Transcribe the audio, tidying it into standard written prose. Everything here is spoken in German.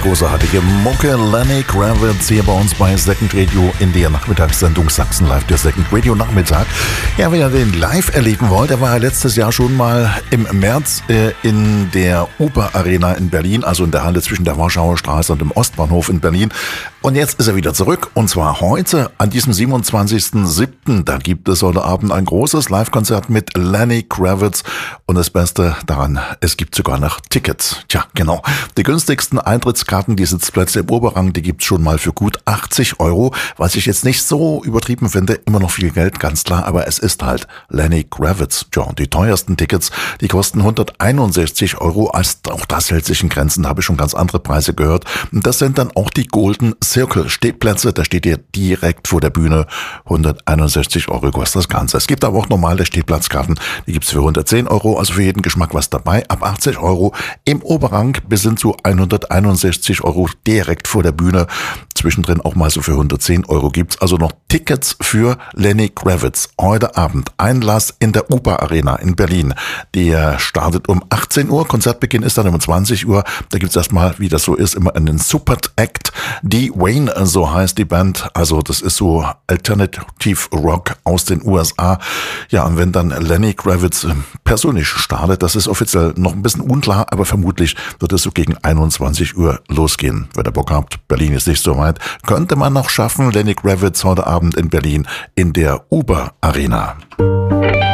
großartige Mucke. Lenny Kravitz hier bei uns bei Second Radio in der Nachmittagssendung Sachsen Live, der Second Radio Nachmittag. Ja, wer den live erleben wollt, der war ja letztes Jahr schon mal im März in der Oper Arena in Berlin, also in der Halle zwischen der Warschauer Straße und dem Ostbahnhof in Berlin. Und jetzt ist er wieder zurück, und zwar heute an diesem 27.07. Da gibt es heute Abend ein großes Live-Konzert mit Lenny Kravitz. Und das Beste daran, es gibt sogar noch Tickets. Tja, genau. Die günstigsten Eintrittskarten, die Sitzplätze im Oberrang, die gibt's schon mal für gut 80 €, was ich jetzt nicht so übertrieben finde. Immer noch viel Geld, ganz klar, aber es ist halt Lenny Kravitz. Tja, und die teuersten Tickets, die kosten 161 €. Auch das hält sich in Grenzen, da habe ich schon ganz andere Preise gehört. Und das sind dann auch die Golden Circle Stehplätze, da steht ihr direkt vor der Bühne. 161 € kostet das Ganze. Es gibt aber auch normale Stehplatzkarten, die gibt's für 110 €, also für jeden Geschmack was dabei. Ab 80 € im Oberrang bis hin zu 161 € direkt vor der Bühne. Zwischendrin auch mal so für 110 € gibt's also noch Tickets für Lenny Kravitz. Heute Abend Einlass in der Oper Arena in Berlin. Der startet um 18 Uhr, Konzertbeginn ist dann um 20 Uhr. Da gibt's erstmal, wie das so ist, immer einen Support Act. Die Wayne, so heißt die Band. Also das ist so Alternative Rock aus den USA. Ja, und wenn dann Lenny Kravitz persönlich startet, das ist offiziell noch ein bisschen unklar, aber vermutlich wird es so gegen 21 Uhr losgehen. Wenn ihr Bock habt, Berlin ist nicht so weit, könnte man noch schaffen. Lenny Kravitz heute Abend in Berlin in der Oper Arena.